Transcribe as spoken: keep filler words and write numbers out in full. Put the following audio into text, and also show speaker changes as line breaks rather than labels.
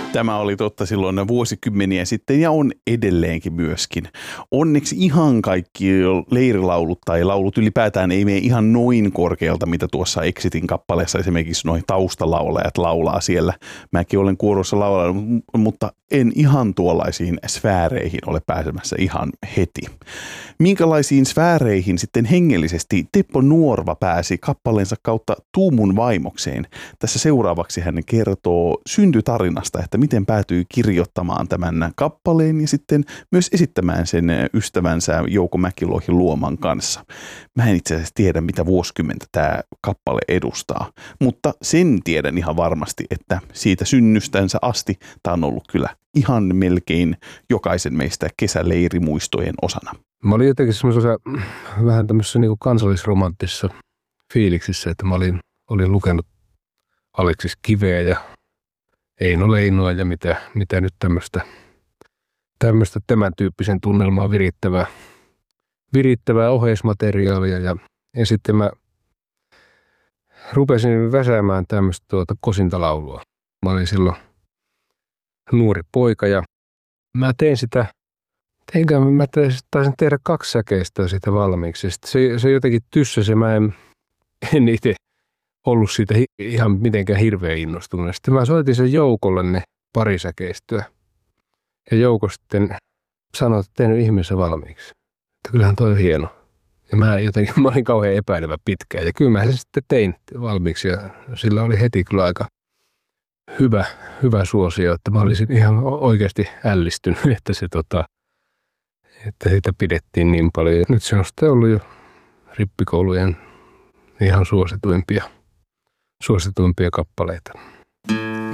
Tämä oli totta silloin vuosikymmeniä sitten ja on edelleenkin myöskin. Onneksi ihan kaikki leirilaulut tai laulut ylipäätään ei mene ihan noin korkealta, mitä tuossa Exitin kappaleessa esimerkiksi noin taustalaulajat laulaa siellä. Mäkin olen kuorossa laulaa, mutta en ihan tuollaisiin sfääreihin ole pääsemässä ihan heti. Minkälaisiin sfääreihin sitten hengellisesti Teppo Nuorva pääsi kappaleensa kautta Tuumun vaimokseen? Tässä seuraavaksi hän kertoo syntytarinasta, että miten päätyi kirjoittamaan tämän kappaleen ja sitten myös esittämään sen ystävänsä Jouko Mäkilohi Luoman kanssa. Mä en itse asiassa tiedä, mitä vuosikymmentä tämä kappale edustaa, mutta sen tiedän ihan varmasti, että siitä synnystänsä asti tämä on ollut kyllä ihan melkein jokaisen meistä kesäleirimuistojen osana.
Mä olin jotenkin semmoisessa vähän tämmöisessä niin kuin kansallisromanttisessa fiiliksissä, että mä olin, olin lukenut Aleksis Kiveä ja Eino Leinoa ja mitä, mitä nyt tämmöistä, tämmöistä tämän tyyppisen tunnelmaa virittävää, virittävää oheismateriaalia. Ja, ja sitten mä rupesin väsäämään tämmöistä tuota kosintalaulua. Mä olin silloin nuori poika ja mä tein sitä, teinkään, mä taisin tehdä kaksi säkeistä sitä valmiiksi. Sitten se, se jotenkin tyssäsi, mä en, en itse ollut siitä hi, ihan mitenkään hirveän innostunut. Sitten mä soitin sen Joukolle ne pari säkeistöä. Ja Jouko sitten sanoi, että tein ihmeessä valmiiksi. Että kyllähän toi on hieno. Ja mä jotenkin, mä olin kauhean epäilevä pitkään. Ja kyllä mä sen sitten tein valmiiksi ja sillä oli heti kyllä aika hyvä, hyvä suosio, että mä olisin ihan oikeasti ällistynyt, että se tota, että sitä pidettiin niin paljon. Ja nyt se on sitten ollut jo rippikoulujen ihan suosituimpia, suosituimpia kappaleita.